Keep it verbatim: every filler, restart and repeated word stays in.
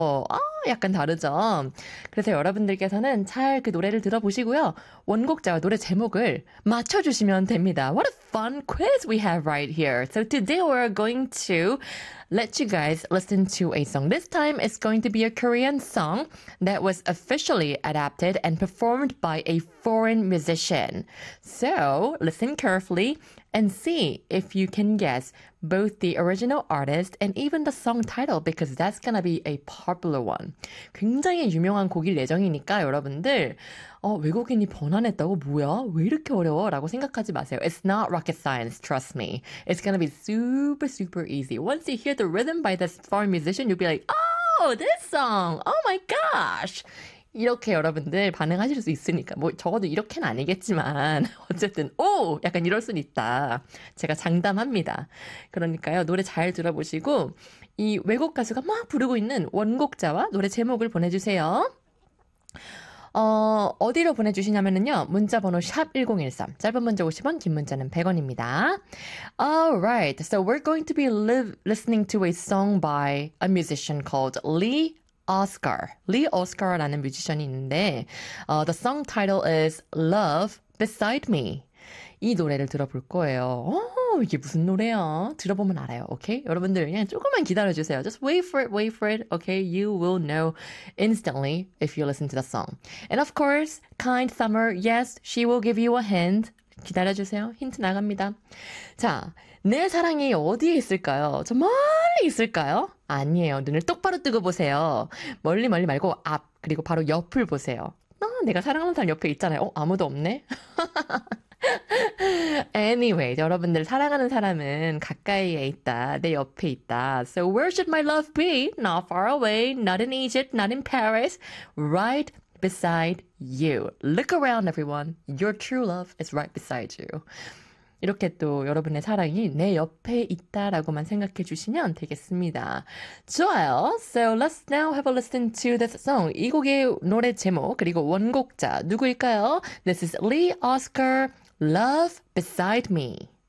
아, 약간 다르죠? 그래서 여러분들께서는 잘 그 노래를 들어보시고요. 원곡자와 노래 제목을 맞춰주시면 됩니다. What a fun quiz we have right here. So today we're going to let you guys listen to a song. This time it's going to be a Korean song that was officially adapted and performed by a foreign musician. So listen carefully and see if you can guess both the original artist and even the song title because that's gonna be a popular one. 굉장히 유명한 곡일 예정이니까 여러분들 어, 외국인이 번안했다고 뭐야? 왜 이렇게 어려워? 라고 생각하지 마세요. It's not rocket science, trust me. It's gonna be super, super easy. Once you hear the rhythm by this foreign musician, you'll be like, oh, this song! Oh my gosh! 이렇게 여러분들 반응하실 수 있으니까 뭐 적어도 이렇게는 아니겠지만 어쨌든 오 약간 이럴 수는 있다. 제가 장담합니다. 그러니까요 노래 잘 들어보시고 이 외국 가수가 막 부르고 있는 원곡자와 노래 제목을 보내주세요. 어, 어디로 보내주시냐면은요, 문자번호 샵 일공일삼, 짧은 문자 오십 원, 긴 문자는 백 원입니다. Alright, so we're going to be live, listening to a song by a musician called Lee Oscar. Lee Oscar라는 뮤지션이 있는데, uh, the song title is Love Beside Me. 이 노래를 들어볼 거예요. 어, 이게 무슨 노래야? 들어보면 알아요. 오케이? 여러분들 그냥 조금만 기다려주세요. Just wait for it, wait for it. Okay? You will know instantly if you listen to the song. And of course, kind summer, yes, she will give you a hint. 기다려주세요. 힌트 나갑니다. 자, 내 사랑이 어디에 있을까요? 저 멀리 있을까요? 아니에요. 눈을 똑바로 뜨고 보세요. 멀리 멀리 말고 앞, 그리고 바로 옆을 보세요. 아, 내가 사랑하는 사람 옆에 있잖아요. 어, 아무도 없네? Anyway, 여러분들 사랑하는 사람은 가까이에 있다. 내 옆에 있다. So where should my love be? Not far away, not in Egypt, not in Paris. Right beside you. Look around, everyone. Your true love is right beside you. 이렇게 또 여러분의 사랑이 내 옆에 있다라고만 생각해 주시면 되겠습니다. 좋아요. So let's now have a listen to this song. 이 곡의 노래 제목 그리고 원곡자 누구일까요? This is Lee Oscar, Love Beside Me.